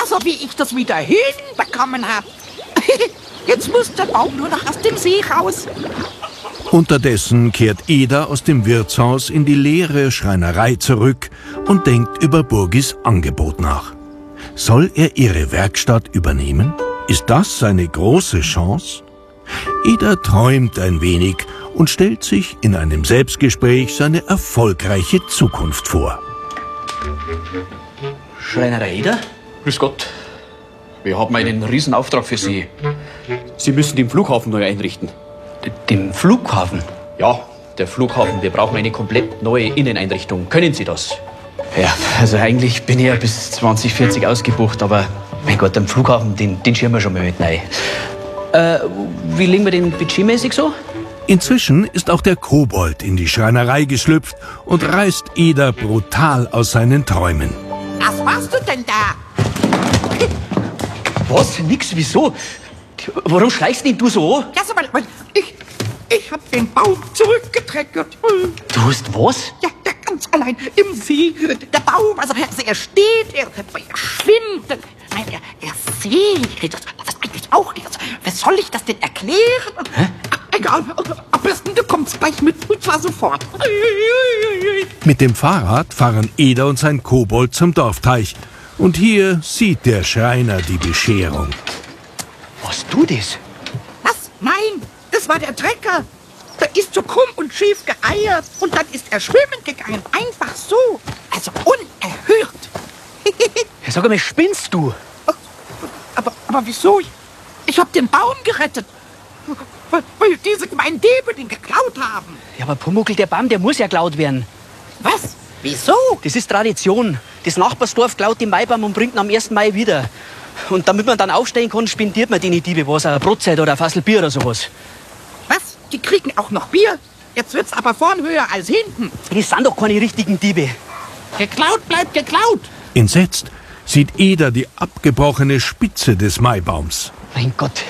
so wie ich das wieder hinbekommen habe. Jetzt muss der Baum nur noch aus dem See raus. Unterdessen kehrt Eda aus dem Wirtshaus in die leere Schreinerei zurück und denkt über Burgis Angebot nach. Soll er ihre Werkstatt übernehmen? Ist das seine große Chance? Eda träumt ein wenig und stellt sich in einem Selbstgespräch seine erfolgreiche Zukunft vor. Schreinerei Eda? Grüß Gott. Wir haben einen Riesenauftrag für Sie. Sie müssen den Flughafen neu einrichten. Dem Flughafen? Ja, der Flughafen. Wir brauchen eine komplett neue Inneneinrichtung. Können Sie das? Ja, also eigentlich bin ich ja bis 2040 ausgebucht, aber mein Gott, am Flughafen, den schieben wir schon mal mit rein. Wie liegen wir denn budgetmäßig so? Inzwischen ist auch der Kobold in die Schreinerei geschlüpft und reißt Eda brutal aus seinen Träumen. Was machst du denn da? Was? Nix? Wieso? Warum schleichst denn du so? Ja, sag mal, ich hab den Baum zurückgetreckert. Du hast was? Ja, ganz allein im See. Der Baum, also er steht, er schwindet. Nein, er seht. Das eigentlich auch nicht. Also, wie soll ich das denn erklären? Hä? Egal, am besten du kommst gleich mit, und zwar sofort. Mit dem Fahrrad fahren Eda und sein Kobold zum Dorfteich. Und hier sieht der Schreiner die Bescherung. Was du das? Was? Nein, das war der Trecker. Der ist so krumm und schief geeiert. Und dann ist er schwimmen gegangen. Einfach so. Also unerhört. Ja, sag mal, spinnst du? Aber wieso? Ich hab den Baum gerettet. Weil diese gemeinen Diebe den geklaut haben. Ja, aber Pumuckl, der Baum, der muss ja geklaut werden. Was? Wieso? Das ist Tradition. Das Nachbarsdorf klaut den Maibaum und bringt ihn am 1. Mai wieder. Und damit man dann aufstehen kann, spendiert man den Diebe was, eine Brotzeit oder ein Fassel Bier oder sowas. Was? Die kriegen auch noch Bier? Jetzt wird's aber vorn höher als hinten. Das sind doch keine richtigen Diebe. Geklaut bleibt geklaut. Entsetzt sieht Eda die abgebrochene Spitze des Maibaums. Mein Gott.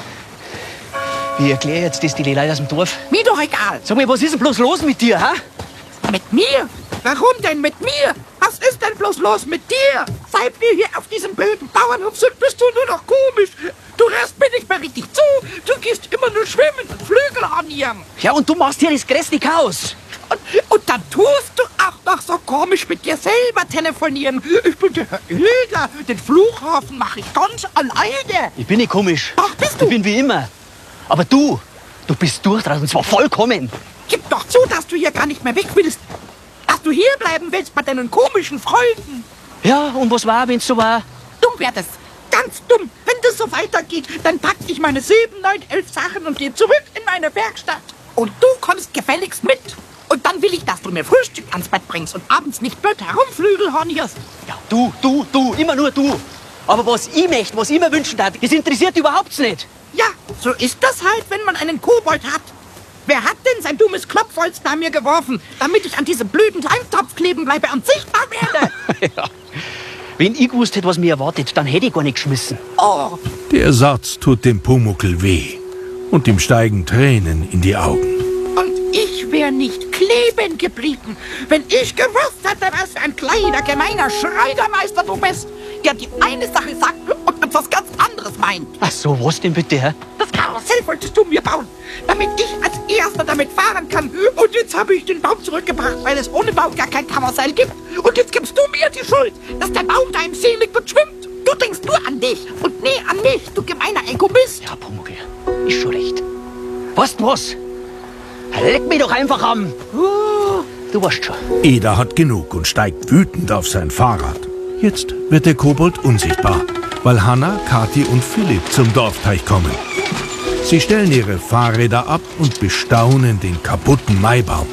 Wie erkläre ich jetzt das die Leute aus dem Dorf? Mir doch egal. Sag mal, was ist denn bloß los mit dir, ha? Mit mir? Warum denn mit mir? Was ist denn bloß los mit dir? Seit wir hier auf diesem blöden Bauernhof sind, bist du nur noch komisch. Du hörst mir nicht mehr richtig zu. Du gehst immer nur schwimmen und Flügel anhören. Ja, und du machst hier das größte Chaos. Und dann tust du auch noch so komisch mit dir selber telefonieren. Ich bin der Herr Ilger. Den Flughafen mache ich ganz alleine. Ich bin nicht komisch. Ach, bist du? Ich bin wie immer. Aber du bist durchdraht und zwar vollkommen. Gib doch zu, dass du hier gar nicht mehr weg willst. Dass du hier bleiben willst bei deinen komischen Freunden. Ja, und was war, wenn's so war? Dumm wär das. Ganz dumm. Wenn das so weitergeht, dann pack ich meine 7, 9, 11 Sachen und gehe zurück in meine Werkstatt. Und du kommst gefälligst mit. Und dann will ich, dass du mir Frühstück ans Bett bringst und abends nicht blöd herumflügel hornierst. Ja, du, immer nur du. Aber was ich möchte, was ich mir wünschen darf, das interessiert überhaupt nicht. Ja, so ist das halt, wenn man einen Kobold hat. Wer hat denn sein dummes Klopfholz nach mir geworfen, damit ich an diesem blöden Leimtopf kleben bleibe und sichtbar werde? Ja. Wenn ich gewusst hätte, was mir erwartet, dann hätte ich gar nicht geschmissen. Oh, Der Satz tut dem Pumuckl weh und ihm steigen Tränen in die Augen. und ich wäre nicht kleben geblieben, wenn ich gewusst hätte, was für ein kleiner, gemeiner Schreinermeister du bist, der die eine Sache sagt und was ganz anderes meint. Ach so, was denn bitte, hä? Das Karussell wolltest du mir bauen, damit ich als Erster damit fahren kann. Und jetzt habe ich den Baum zurückgebracht, weil es ohne Baum gar kein Karussell gibt. Und jetzt gibst du mir die Schuld, dass der Baum da im See liegt und schwimmt. Du denkst nur an dich und nie an mich, du gemeiner Egoist. Ja, Pumuckl, ist schon recht. Weißt du was? Leck mich doch einfach am. Du weißt schon. Eda hat genug und steigt wütend auf sein Fahrrad. Jetzt wird der Kobold unsichtbar, weil Hanna, Kathi und Philipp zum Dorfteich kommen. Sie stellen ihre Fahrräder ab und bestaunen den kaputten Maibaum.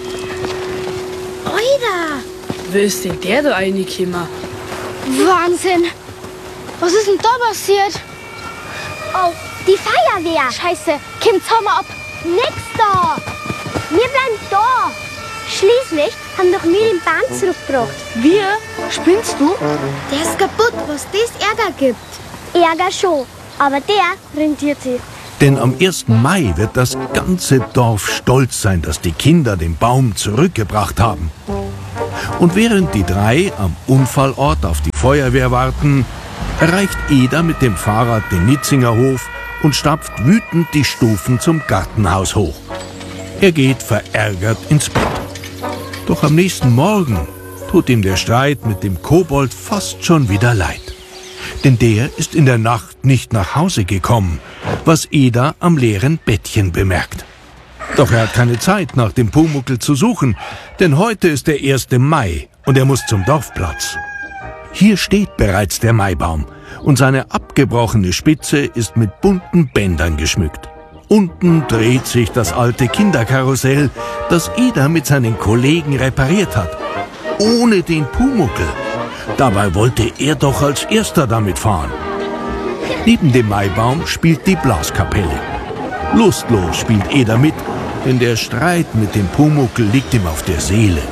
Oida! Wie ist denn der da reingekommen? Wahnsinn! Was ist denn da passiert? Oh, die Feuerwehr! Scheiße, kommt Sommer ab! Nix da! Wir bleiben da! Schließlich haben doch wir den Baum zurückgebracht. Wir? Spinnst du? Der ist kaputt, was das Ärger gibt. Ärger schon, aber der rentiert sich. Denn am 1. Mai wird das ganze Dorf stolz sein, dass die Kinder den Baum zurückgebracht haben. Und während die drei am Unfallort auf die Feuerwehr warten, erreicht Eder mit dem Fahrrad den Nitzinger Hof und stapft wütend die Stufen zum Gartenhaus hoch. Er geht verärgert ins Bett. Doch am nächsten Morgen tut ihm der Streit mit dem Kobold fast schon wieder leid. Denn der ist in der Nacht nicht nach Hause gekommen, was Eder am leeren Bettchen bemerkt. Doch er hat keine Zeit, nach dem Pumuckl zu suchen, denn heute ist der 1. Mai und er muss zum Dorfplatz. Hier steht bereits der Maibaum und seine abgebrochene Spitze ist mit bunten Bändern geschmückt. Unten dreht sich das alte Kinderkarussell, das Eder mit seinen Kollegen repariert hat. Ohne den Pumuckl. Dabei wollte er doch als Erster damit fahren. Neben dem Maibaum spielt die Blaskapelle. Lustlos spielt Eder mit, denn der Streit mit dem Pumuckl liegt ihm auf der Seele.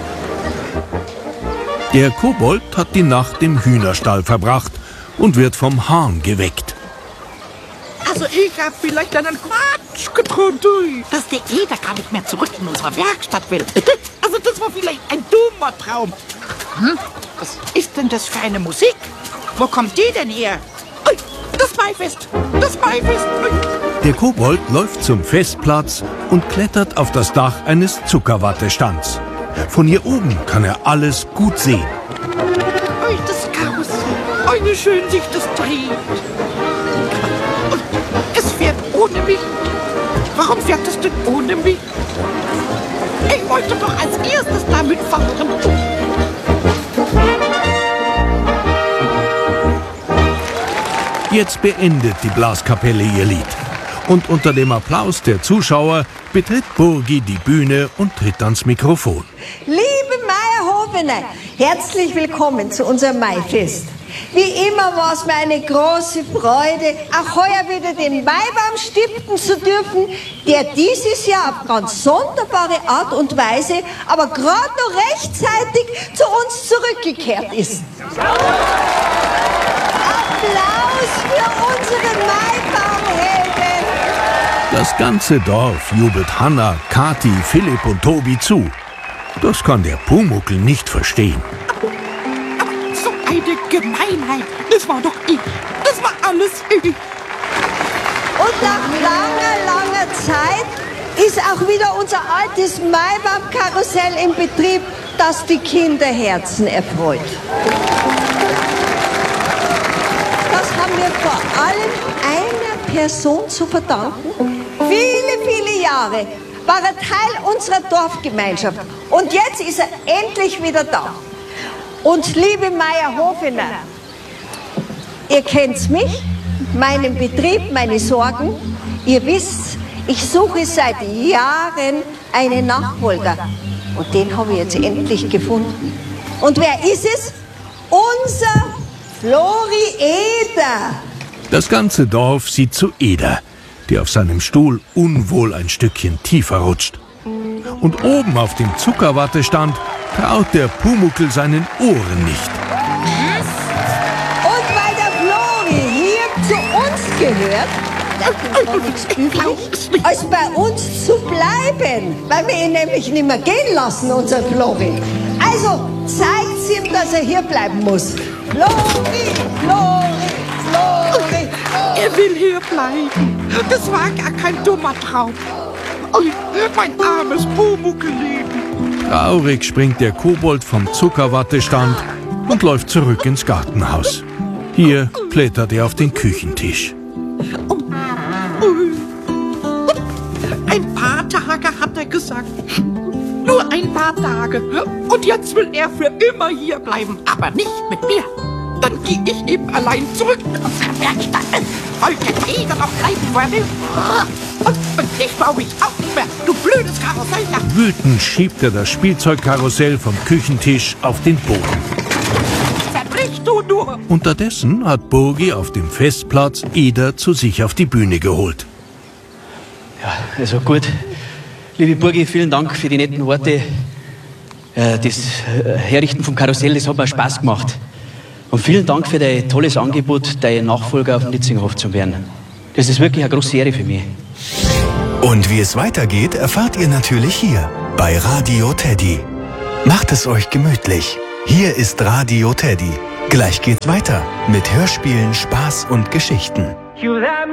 Der Kobold hat die Nacht im Hühnerstall verbracht und wird vom Hahn geweckt. Also ich habe vielleicht einen Quatsch geträumt, dass der Eder gar nicht mehr zurück in unsere Werkstatt will. Also das war vielleicht ein dummer Traum. Was ist denn das für eine Musik? Wo kommt die denn her? Ui, das Maifest! Das Maifest! Ui. Der Kobold läuft zum Festplatz und klettert auf das Dach eines Zuckerwattestands. Von hier oben kann er alles gut sehen. Ui, das Karussell. Ui, wie schön sich das dreht. Und es fährt ohne mich. Warum fährt es denn ohne mich? Ich wollte doch als erstes damit fahren. Jetzt beendet die Blaskapelle ihr Lied. Und unter dem Applaus der Zuschauer betritt Burgi die Bühne und tritt ans Mikrofon. Liebe Meierhofener, herzlich willkommen zu unserem Maifest. Wie immer war es mir eine große Freude, auch heuer wieder den Maibaum stiften zu dürfen, der dieses Jahr auf ganz sonderbare Art und Weise, aber gerade noch rechtzeitig zu uns zurückgekehrt ist. Applaus für unsere Maibaumhelden! Das ganze Dorf jubelt Hanna, Kathi, Philipp und Tobi zu. Das kann der Pumuckl nicht verstehen. So eine Gemeinheit. Das war doch ich. Das war alles ich. Und nach langer Zeit ist auch wieder unser altes Maibaumkarussell in Betrieb, das die Kinderherzen erfreut. Das haben wir vor allem einer Person zu verdanken. Viele Jahre war er Teil unserer Dorfgemeinschaft. Und jetzt ist er endlich wieder da. Und liebe Meierhofener, ihr kennt mich, meinen Betrieb, meine Sorgen. Ihr wisst, ich suche seit Jahren einen Nachfolger. Und den habe ich jetzt endlich gefunden. Und wer ist es? Unser Flori Eder. Das ganze Dorf sieht zu Eder, der auf seinem Stuhl unwohl ein Stückchen tiefer rutscht. Und oben auf dem Zuckerwattestand traut der Pumuckl seinen Ohren nicht. Und weil der Flori hier zu uns gehört, bleibt uns nichts übrig, als bei uns zu bleiben, weil wir ihn nämlich nicht mehr gehen lassen, unser Flori. Also zeigt's ihm, dass er hier bleiben muss. Flori, Flori, Flori. Er will hier bleiben. Das war gar kein dummer Traum. Ui, mein armes Pumuckl-Leben. Traurig springt der Kobold vom Zuckerwattestand und läuft zurück ins Gartenhaus. Hier klettert er auf den Küchentisch. Ein paar Tage, hat er gesagt. Nur ein paar Tage. Und jetzt will er für immer hier bleiben, aber nicht mit mir. Dann gehe ich eben allein zurück in unsere Werkstatt. Wollte jeder noch bleiben, wo er will. Und dich baue ich auch nicht mehr, du blödes Karussell. Wütend schiebt er das Spielzeugkarussell vom Küchentisch auf den Boden. Zerbrich du nur. Unterdessen hat Burgi auf dem Festplatz Eder zu sich auf die Bühne geholt. Ja, also gut. Liebe Burgi, vielen Dank für die netten Worte. Das Herrichten vom Karussell, das hat mir Spaß gemacht. Und vielen Dank für dein tolles Angebot, dein Nachfolger auf dem Nitzingerhof zu werden. Das ist wirklich eine große Ehre für mich. Und wie es weitergeht, erfahrt ihr natürlich hier bei Radio Teddy. Macht es euch gemütlich. Hier ist Radio Teddy Gleich geht's weiter mit Hörspielen, Spaß und Geschichten.